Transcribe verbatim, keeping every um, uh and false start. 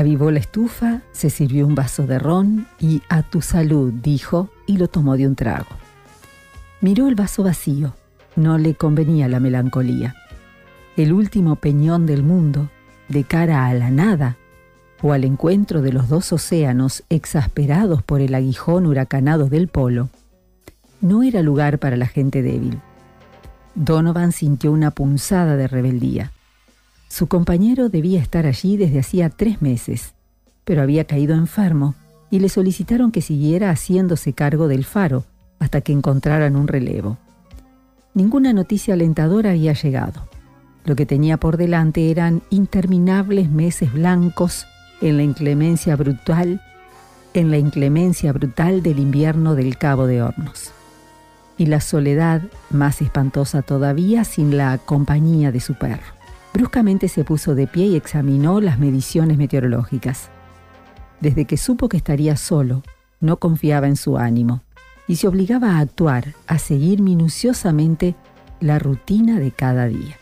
Avivó la estufa, se sirvió un vaso de ron y «a tu salud», dijo, y lo tomó de un trago. Miró el vaso vacío. No le convenía la melancolía. El último peñón del mundo, de cara a la nada, o al encuentro de los dos océanos exasperados por el aguijón huracanado del polo, no era lugar para la gente débil. Donovan sintió una punzada de rebeldía. Su compañero debía estar allí desde hacía tres meses, pero había caído enfermo y le solicitaron que siguiera haciéndose cargo del faro hasta que encontraran un relevo. Ninguna noticia alentadora había llegado. Lo que tenía por delante eran interminables meses blancos en la inclemencia brutal, en la inclemencia brutal del invierno del Cabo de Hornos. Y la soledad, más espantosa todavía, sin la compañía de su perro. Bruscamente se puso de pie y examinó las mediciones meteorológicas. Desde que supo que estaría solo, no confiaba en su ánimo y se obligaba a actuar, a seguir minuciosamente la rutina de cada día.